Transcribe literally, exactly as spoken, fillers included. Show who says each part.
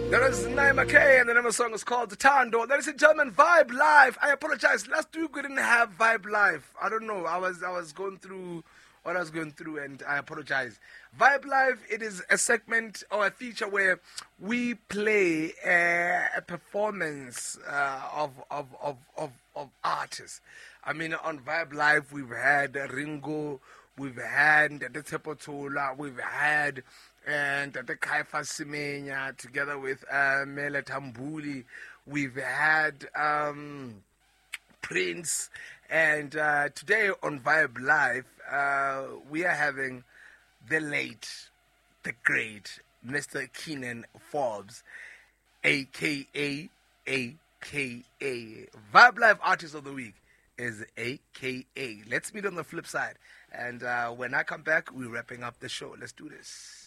Speaker 1: That is Naima K, and the name of the song is called Tando. Ladies and gentlemen, Vibe Live. I apologize. Last week we didn't have Vibe Live. I don't know. I was I was going through what I was going through, and I apologize. Vibe Live, it is a segment or a feature where we play a, a performance uh, of, of, of, of, of artists. I mean, on Vibe Live, we've had Ringo, we've had the Tepotola, we've had and the Kaifa Simenya together with uh, Mele Tambuli. We've had um, Prince. And uh, today on Vibe Live, uh, we are having the late, the great Mister Keenan Forbes, a k a. A K A. Vibe Live Artist of the Week is A K A. Let's meet on the flip side. And uh, when I come back, we're wrapping up the show. Let's do this.